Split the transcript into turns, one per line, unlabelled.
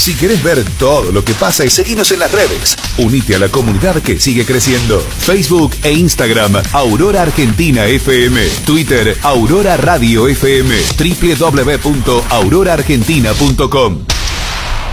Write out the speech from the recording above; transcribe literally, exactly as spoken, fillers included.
Si querés ver todo lo que pasa, y seguinos en las redes. Unite a la comunidad que sigue creciendo. Facebook e Instagram, Aurora Argentina F M. Twitter, Aurora Radio F M. doble u doble u doble u punto aurora argentina punto com.